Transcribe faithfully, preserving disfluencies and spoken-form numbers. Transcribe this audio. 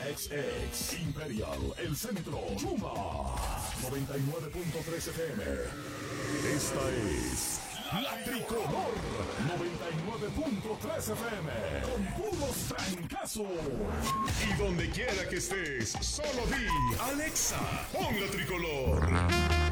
X X Imperial, el centro, Chuma, noventa y nueve punto tres F M. Esta es La Tricolor, noventa y nueve punto tres F M, con puros trancazos. Y donde quiera que estés, solo di, Alexa, pon La Tricolor.